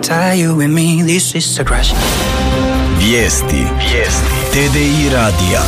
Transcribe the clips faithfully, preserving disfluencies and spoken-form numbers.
Vijesti. Vijesti. T D I radija.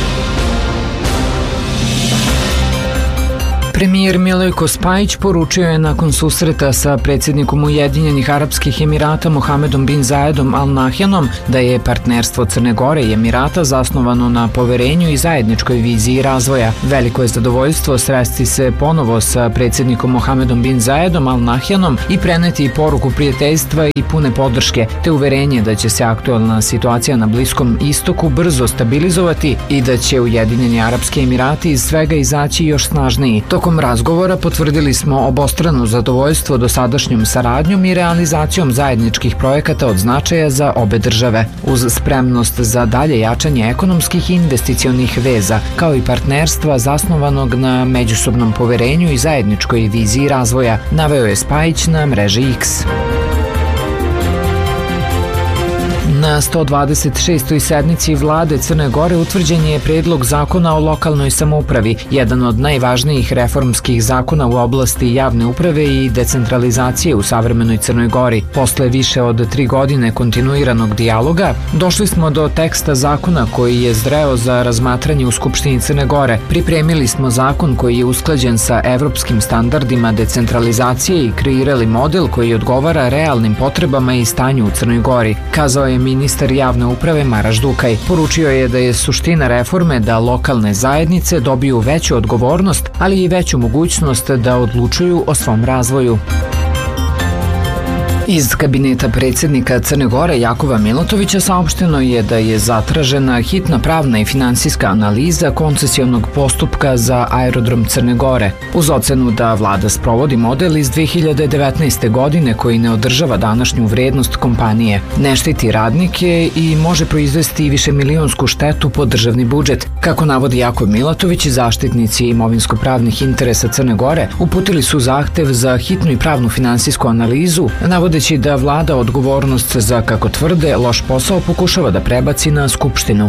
Premijer Milojko Spajić poručio je nakon susreta sa predsjednikom Ujedinjenih Arapskih Emirata Mohamedom bin Zayedom Al Nahyanom da je partnerstvo Crne Gore i Emirata zasnovano na poverenju i zajedničkoj viziji razvoja. Veliko je zadovoljstvo sresti se ponovo sa predsjednikom Mohamedom bin Zayedom Al Nahyanom i preneti poruku prijateljstva i pune podrške, te uverenje da će se aktualna situacija na Bliskom istoku brzo stabilizovati i da će Ujedinjeni Arapski Emirati iz svega izaći još snažniji. Tokom razgovora potvrdili smo obostrano zadovoljstvo dosadašnjom saradnjom i realizacijom zajedničkih projekata od značaja za obe države, uz spremnost za dalje jačanje ekonomskih i investicionih veza, kao i partnerstva zasnovanog na međusobnom poverenju i zajedničkoj viziji razvoja, naveo je Spajić na mreži X. Na sto dvadeset šestoj sednici Vlade Crne Gore utvrđen je predlog zakona o lokalnoj samoupravi, jedan od najvažnijih reformskih zakona u oblasti javne uprave i decentralizacije u savremenoj Crnoj Gori. Posle više od tri godine kontinuiranog dijaloga, došli smo do teksta zakona koji je zreo za razmatranje u Skupštini Crne Gore. Pripremili smo zakon koji je usklađen sa evropskim standardima decentralizacije i kreirali model koji odgovara realnim potrebama i stanju u Crnoj Gori, kazao je ministar javne uprave Maraš Dukaj. Poručio je da je suština reforme da lokalne zajednice dobiju veću odgovornost, ali i veću mogućnost da odlučuju o svom razvoju. Iz kabineta predsjednika Crne Gore Jakova Milatovića saopšteno je da je zatražena hitna pravna i finansijska analiza koncesionog postupka za aerodrom Crne Gore, uz ocenu da vlada sprovodi model iz dve hiljade devetnaeste. godine koji ne održava današnju vrednost kompanije, ne štiti radnike i može proizvesti višemilionsku štetu po državni budžet. Kako navodi Jakov Milatović, zaštitnici imovinsko-pravnih interesa Crne Gore uputili su zahtev za hitnu i pravnu finansijsku analizu, navodeći da vlada odgovornost za, kako tvrde, loš posao pokušava da prebaci na Skupštinu.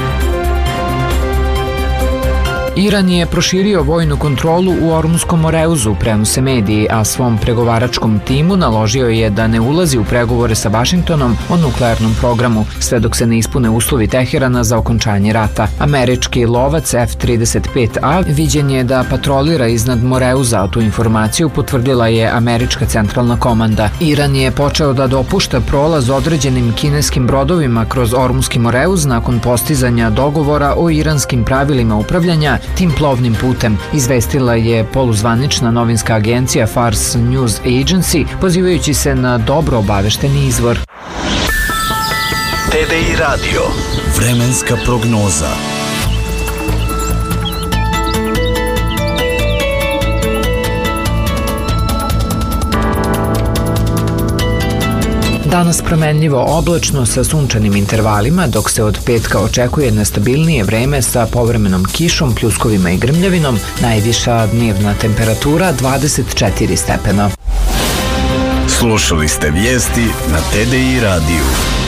Iran je proširio vojnu kontrolu u Ormunskom Moreuzu, prenose mediji, a svom pregovaračkom timu naložio je da ne ulazi u pregovore sa Vašingtonom o nuklearnom programu, sve dok se ne ispune uslovi Teherana za okončanje rata. Američki lovac F trideset pet A viđen je da patrolira iznad Moreuza, a tu informaciju potvrdila je američka centralna komanda. Iran je počeo da dopušta prolaz određenim kineskim brodovima kroz Ormunski Moreuz nakon postizanja dogovora o iranskim pravilima upravljanja tim plovnim putem, izvestila je poluzvanična novinska agencija Fars News Agency, pozivajući se na dobro obavešteni izvor. T D I radio. Vremenska prognoza. Danas promenljivo oblačno sa sunčanim intervalima, dok se od petka očekuje nestabilnije vreme sa povremenom kišom, pljuskovima i grmljavinom, najviša dnevna temperatura dvadeset četiri stepena. Slušali ste vijesti na T D I radiju.